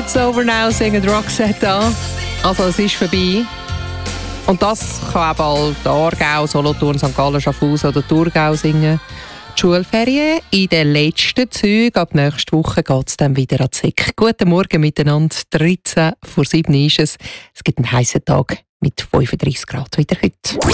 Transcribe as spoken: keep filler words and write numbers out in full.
It's over now, singen Roxette an. Also es ist vorbei. Und das kann auch bald Aargau, Solothurn, Sankt Gallen, Schaffhausen oder Thurgau singen. Die Schulferien in den letzten Zügen. Ab nächster Woche geht es dann wieder an die Sick. Guten Morgen miteinander. dreizehn vor sieben ist es. Es gibt einen heißen Tag mit fünfunddreißig Grad wieder heute.